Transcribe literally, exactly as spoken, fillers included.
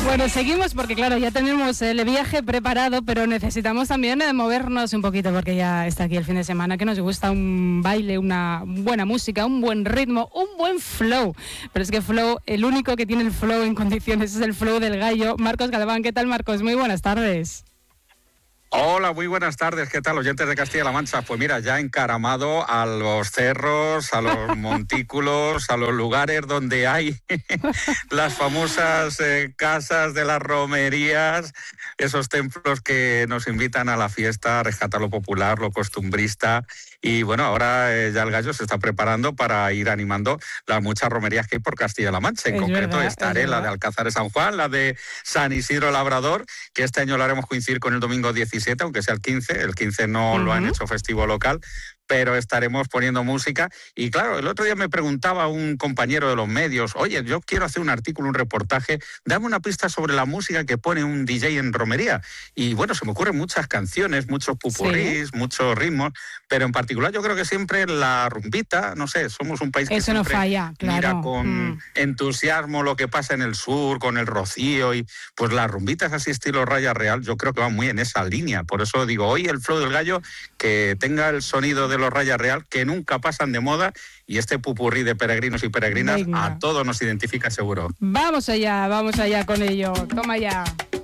Bueno, seguimos porque claro, ya tenemos el viaje preparado, pero necesitamos también eh, movernos un poquito porque ya está aquí el fin de semana, que nos gusta un baile, una buena música, un buen ritmo, un buen flow. Pero es que flow, el único que tiene el flow en condiciones es el flow del gallo. Marcos Galván, ¿qué tal, Marcos? Muy buenas tardes. Hola, muy buenas tardes. ¿Qué tal, oyentes de Castilla-La Mancha? Pues mira, ya encaramado a los cerros, a los montículos, a los lugares donde hay las famosas eh, casas de las romerías, esos templos que nos invitan a la fiesta, a rescatar lo popular, lo costumbrista. Y bueno, ahora eh, ya el gallo se está preparando para ir animando las muchas romerías que hay por Castilla-La Mancha. En Es concreto verdad, estaré es la de verdad. Alcázar de San Juan, la de San Isidro Labrador, que este año lo haremos coincidir con el domingo diecisiete, aunque sea el quince. El quince no Uh-huh. lo han hecho festivo local, pero estaremos poniendo música. Y claro, el otro día me preguntaba un compañero de los medios, oye, yo quiero hacer un artículo, un reportaje, dame una pista sobre la música que pone un D J en romería. Y bueno, se me ocurren muchas canciones, muchos pupurrís, sí, muchos ritmos, pero en particular yo creo que siempre la rumbita, no sé, somos un país que Eso siempre no falla, claro. mira con Mm. entusiasmo lo que pasa en el sur, con el rocío, y pues las rumbitas así estilo Raya Real, yo creo que van muy en esa línea. Por eso digo, hoy el flow del gallo, que tenga el sonido de los Raya Real, que nunca pasan de moda, y este pupurrí de peregrinos y peregrinas, Venga. a todos nos identifica seguro. Vamos allá, vamos allá con ello. Toma ya.